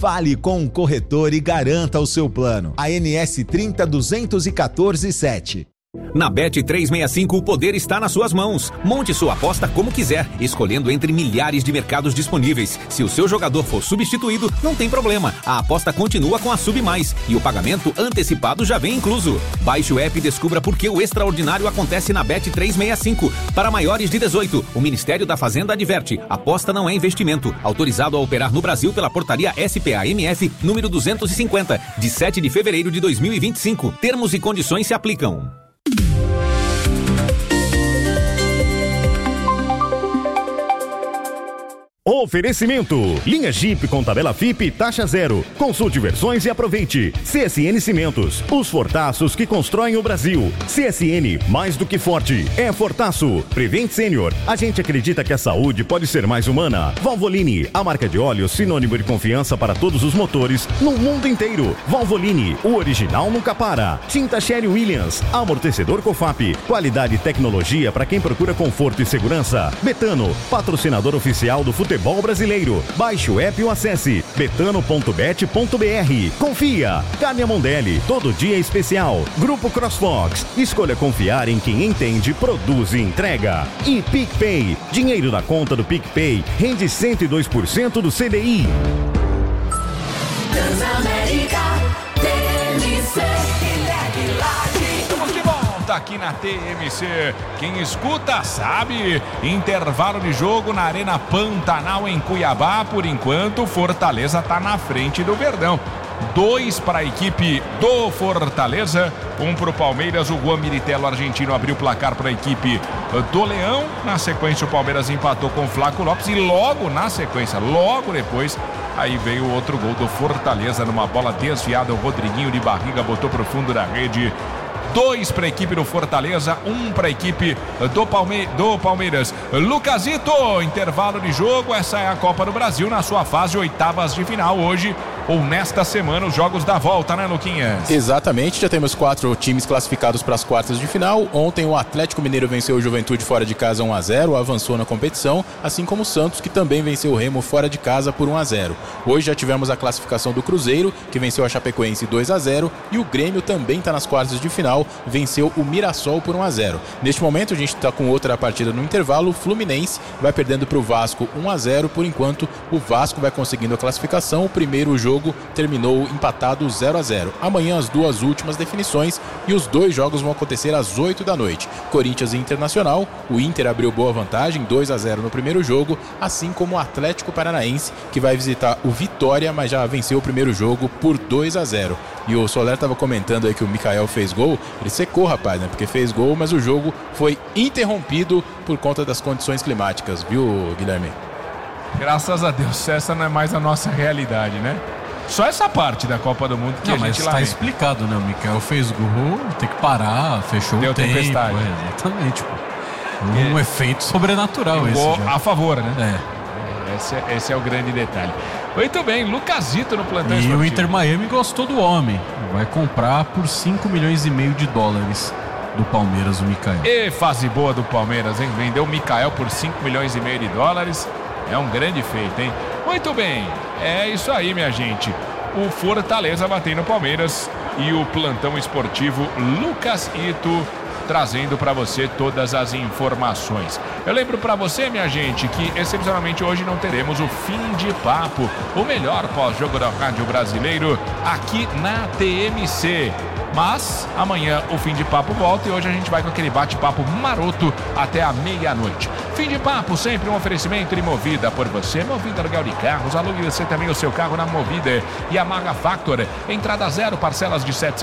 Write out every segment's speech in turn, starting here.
Fale com um corretor e garanta o seu plano. ANS 30 214 7. Na Bet365 o poder está nas suas mãos. Monte sua aposta como quiser, escolhendo entre milhares de mercados disponíveis. Se o seu jogador for substituído, não tem problema. A aposta continua com a Sub Mais e o pagamento antecipado já vem incluso. Baixe o app e descubra por que o extraordinário acontece na Bet365. Para maiores de 18, o Ministério da Fazenda adverte: aposta não é investimento. Autorizado a operar no Brasil pela portaria SPA-MF número 250, de 7 de fevereiro de 2025. Termos e condições se aplicam. Oferecimento: linha Jeep com tabela FIP taxa zero. Consulte versões e aproveite. CSN Cimentos, os fortaços que constroem o Brasil. CSN, mais do que forte, é Fortaço. Prevent Senior, a gente acredita que a saúde pode ser mais humana. Valvoline, a marca de óleo sinônimo de confiança para todos os motores no mundo inteiro. Valvoline, o original nunca para. Tinta Sherwin-Williams, amortecedor Cofap, qualidade e tecnologia para quem procura conforto e segurança. Betano, patrocinador oficial do futebol brasileiro. Baixe o app ou acesse betano.bet.br. Confia. Carne Mondelli, todo dia é especial. Grupo CrossFox, escolha confiar em quem entende, produz e entrega. E PicPay, dinheiro na conta do PicPay rende 102% do CDI. Transamérica, TMC, aqui na TMC, quem escuta sabe. Intervalo de jogo na Arena Pantanal em Cuiabá. Por enquanto, Fortaleza está na frente do Verdão. 2 para a equipe do Fortaleza, 1 para o Palmeiras. O Juan Militello, argentino, abriu o placar para a equipe do Leão. Na sequência, o Palmeiras empatou com o Flaco Lopes e logo na sequência, logo depois, aí veio o outro gol do Fortaleza numa bola desviada. O Rodriguinho de barriga botou para o fundo da rede. 2 para a equipe do Fortaleza, 1 para a equipe do Palmeiras. Lucasito, intervalo de jogo. Essa é a Copa do Brasil na sua fase oitavas de final. Hoje ou nesta semana, os jogos da volta, né, Luquinhas? Exatamente, já temos 4 times classificados para as quartas de final. Ontem o Atlético Mineiro venceu o Juventude fora de casa 1-0, avançou na competição, assim como o Santos, que também venceu o Remo fora de casa por 1-0. Hoje já tivemos a classificação do Cruzeiro, que venceu a Chapecoense 2-0, e o Grêmio também está nas quartas de final, venceu o Mirassol por 1-0. Neste momento a gente está com outra partida no intervalo. O Fluminense vai perdendo para o Vasco 1-0, por enquanto o Vasco vai conseguindo a classificação. O primeiro jogo terminou empatado 0-0. Amanhã as 2 últimas definições e os 2 jogos vão acontecer às 8 da noite. Corinthians e Internacional, o Inter abriu boa vantagem, 2-0 no primeiro jogo, assim como o Atlético Paranaense, que vai visitar o Vitória, mas já venceu o primeiro jogo por 2-0. E o Soler estava comentando aí que o Mikael fez gol. Ele secou, rapaz, né? Porque fez gol, mas o jogo foi interrompido por conta das condições climáticas, viu, Guilherme? Graças a Deus, essa não é mais a nossa realidade, né? Só essa parte da Copa do Mundo que a gente tá explicado, né? O Mikael fez gol, tem que parar, fechou o tempo. Tempestade. Exatamente, pô. Um efeito sobrenatural esse. A favor, né? Esse é o grande detalhe. Muito bem, Lucasito no plantão esportivo. E o Inter Miami gostou do homem. Vai comprar por 5,5 milhões de dólares do Palmeiras, o Mikael. E fase boa do Palmeiras, hein? Vendeu o Mikael por 5,5 milhões de dólares. É um grande feito, hein? Muito bem, é isso aí, minha gente. O Fortaleza batendo no Palmeiras e o plantão esportivo Lucas Ito trazendo para você todas as informações. Eu lembro para você, minha gente, que excepcionalmente hoje não teremos o Fim de Papo, o melhor pós-jogo da rádio brasileiro aqui na TMC. Mas amanhã o Fim de Papo volta e hoje a gente vai com aquele bate-papo maroto até a meia-noite. Fim de Papo, sempre um oferecimento de Movida por você. Movida Legal de Carros, alugue você também o seu carro na Movida. E a Maga Factor, entrada 0, parcelas de R$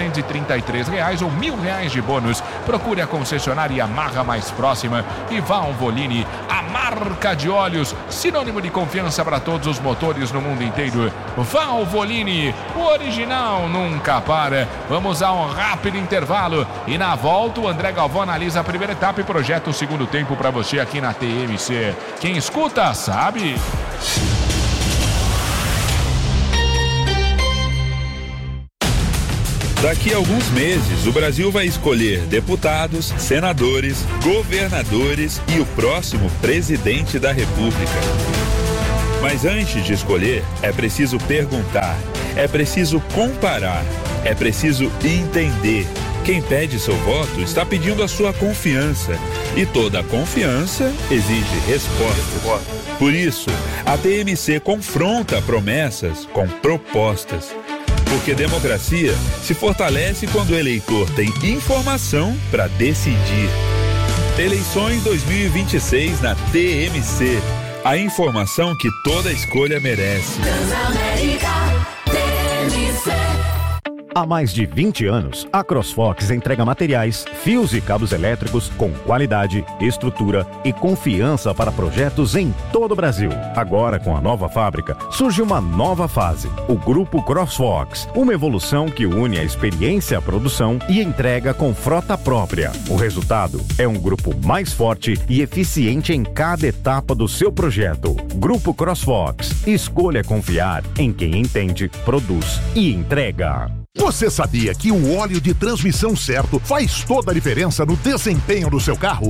733 ou R$ 1.000 de bônus. Procure a concessionária Yamaha mais próxima. E Valvoline, a marca de óleos, sinônimo de confiança para todos os motores no mundo inteiro. Valvoline, o original nunca para. Vamos a um rápido intervalo e na volta o André Galvão analisa a primeira etapa e projeta o segundo tempo para você aqui na TMC. Quem escuta sabe. Daqui a alguns meses, o Brasil vai escolher deputados, senadores, governadores e o próximo presidente da República. Mas antes de escolher, é preciso perguntar, é preciso comparar, é preciso entender. Quem pede seu voto está pedindo a sua confiança. E toda confiança exige respostas. Por isso, a TMC confronta promessas com propostas. Porque democracia se fortalece quando o eleitor tem informação para decidir. Eleições 2026 na TMC. A informação que toda escolha merece. Há mais de 20 anos, a CrossFox entrega materiais, fios e cabos elétricos com qualidade, estrutura e confiança para projetos em todo o Brasil. Agora, com a nova fábrica, surge uma nova fase, o Grupo CrossFox, uma evolução que une a experiência, a produção e entrega com frota própria. O resultado é um grupo mais forte e eficiente em cada etapa do seu projeto. Grupo CrossFox, escolha confiar em quem entende, produz e entrega. Você sabia que o óleo de transmissão certo faz toda a diferença no desempenho do seu carro?